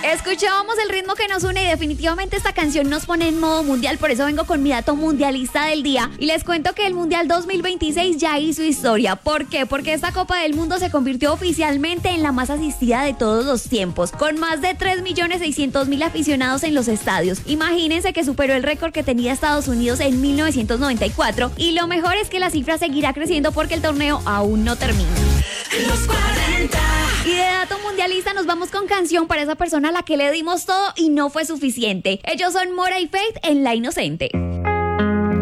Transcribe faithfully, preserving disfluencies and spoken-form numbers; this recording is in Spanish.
Escuchábamos el ritmo que nos une y definitivamente esta canción nos pone en modo mundial, por eso vengo con mi dato mundialista del día y les cuento que el Mundial dos mil veintiséis ya hizo historia. ¿Por qué? Porque esta Copa del Mundo se convirtió oficialmente en la más asistida de todos los tiempos, con más de tres millones seiscientos mil aficionados en los estadios. Imagínense que superó el récord que tenía Estados Unidos en mil novecientos noventa y cuatro y lo mejor es que la cifra seguirá creciendo porque el torneo aún no termina. Los cuarenta. Y de dato mundialista nos vamos con canción para esa persona a la que le dimos todo y no fue suficiente. Ellos son Mora y Faith en La Inocente.